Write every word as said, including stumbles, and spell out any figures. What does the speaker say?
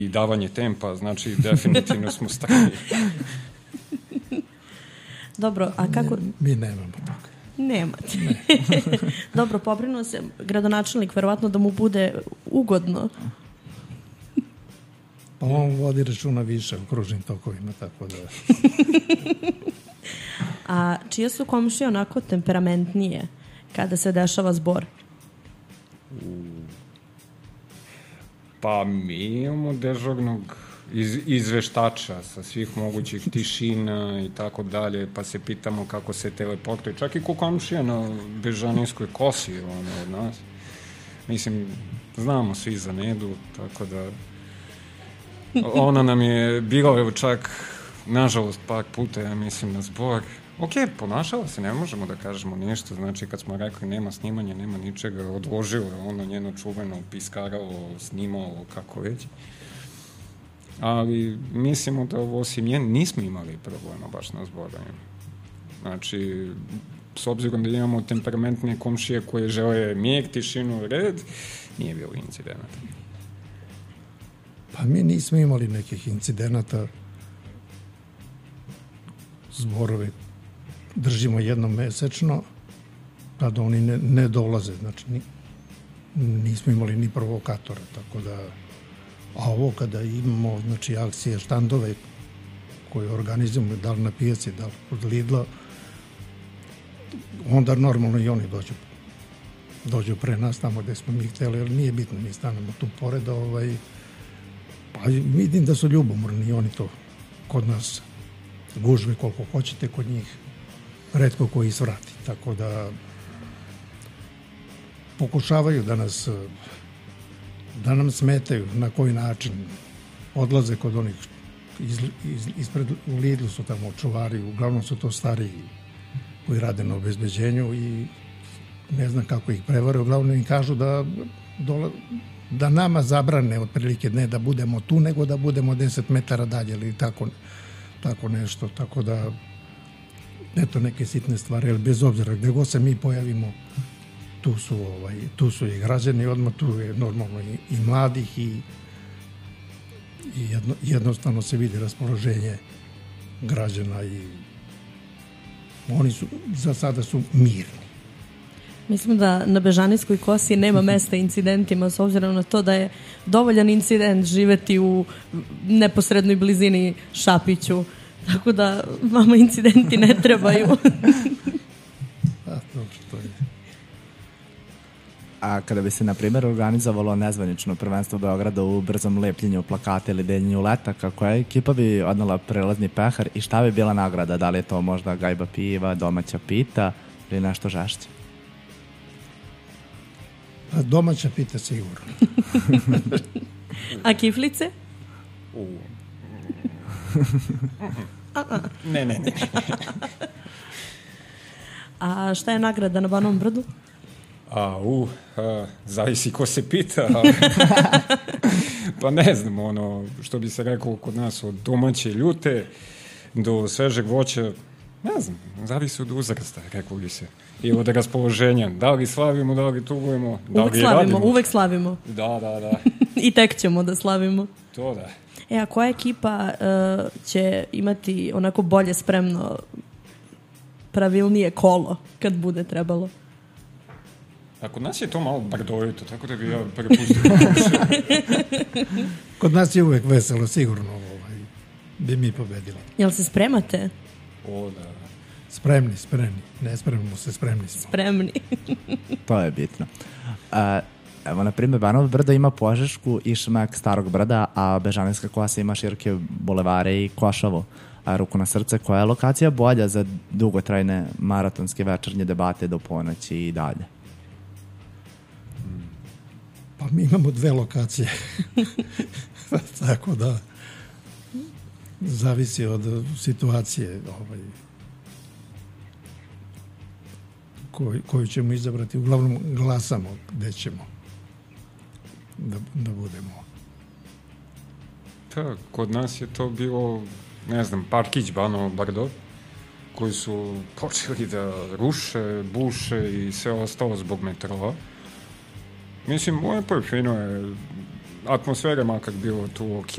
i davanje tempa, znači definitivno smo stali. Dobro, a kako... Ne, mi nemamo toga. Nemate. Ne. Dobro, pobrinuo se gradonačelnik, verovatno da mu bude ugodno. Pa on vodi računa više u kružnim tokovima, tako da... A čije su komšije onako temperamentnije kada se dešava zbor? Pa mi imamo dežurnog iz, izveštača sa svih mogućih tišina i tako dalje, pa se pitamo kako se teleportuje. Čak i ko komšija na Bežanijskoj kosi, ono, od nas. Mislim, znamo svi za Nedu, tako da... Ona nam je bila, evo čak, nažalost, par puta, ja mislim, na zbor. Ok, ponašala se, ne možemo da kažemo ništa, znači kad smo rekli nema snimanja, nema ničega, odložilo je ono njeno čuveno piskaralo, snimalo, kako već. Ali mislimo da osim njen nismo imali problema baš na zboranju. Znači, s obzirom da imamo temperamentne komšije koje žele mir, tišinu, red, nije bilo incidenata. Pa mi nismo imali nekih incidenata. Zborove držimo jednom mesečno, pa da oni ne, ne dolaze, znači ni, nismo imali ni provokatora, tako da, a ovo kada imamo, znači, akcije, štandove koje organizujemo, da li na pijaci, da li kod Lidla, onda normalno i oni dođu, dođu pre nas tamo gde smo mi hteli, ali nije bitno, mi stanemo tu pored, ovaj, pa vidim da su ljubomorni i oni to kod nas gužve koliko hoćete, kod njih retko koji svrati, tako da pokušavaju da nas da nam smetaju na koji način, odlaze kod onih iz, iz, ispred u Lidlu su tamo čuvari, uglavnom su to stariji koji rade na obezbeđenju i ne znam kako ih prevare, uglavnom im kažu da dola, da nama zabrane otprilike ne da budemo tu, nego da budemo deset metara dalje ili tako, tako nešto, tako da eto neke sitne stvari, ali bez obzira gde god se mi pojavimo, tu su, ovaj, tu su i građani, odmah tu je normalno i, i mladih i, i jedno, jednostavno se vidi raspoloženje građana i oni su, za sada su mirni. Mislim da na Bežanijskoj kosi nema mesta incidentima, s obzirom na to da je dovoljan incident živeti u neposrednoj blizini Šapiću, tako da vama incidenti ne trebaju. A, dobro, to je. A kada bi se, na primjer, organizovalo nezvanično prvenstvo Beograda u brzom lepljenju plakata ili deljenju letaka, koja ekipa bi odnala prelazni pehar i šta bi bila nagrada? Da li je to možda gajba piva, domaća pita ili nešto žešće? A domaća pita sigurno. A kiflice? U. ne, ne, ne. A šta je nagrada na Banovom brdu? A, u, a, zavisi ko se pita. Pa ne znam, ono, što bi se rekao kod nas, od domaće ljute do svežeg voća, ne znam, zavisi od uzrasta, rekao bi se. I od raspoloženja. Da li slavimo, da li tugujemo, da uvek li slavimo, radimo. Uvek slavimo. Da, da, da. I tek ćemo da slavimo. To da. E, a koja ekipa uh, će imati onako bolje spremno pravilnije kolo kad bude trebalo? A kod nas je to malo brdovito, tako da bi ja prepustio. Kod nas je uvek veselo, sigurno ovaj, bi mi pobedili. Jel se spremate? O, da. Spremni, spremni. Ne spremimo se, spremni smo. Spremni. To je bitno. A, evo, na primjer, Banovo brdo ima Požešku i šmek Starog brda, a Bežanijska kosa ima širke bulevare i Košavu. A ruku na srce, koja je lokacija bolja za dugotrajne maratonske večernje debate do ponoći i dalje? Pa mi imamo dve lokacije. Tako da zavisi od situacije ovaj, koju, koju ćemo izabrati. Uglavnom glasamo gde ćemo da, da budemo. Da, kod nas je to bilo, ne znam, Parkić, Banovo brdo, koji su počeli da ruše, buše i sve ostalo zbog metroa. Mislim, moje perfino je atmosfere makar bilo tu ok,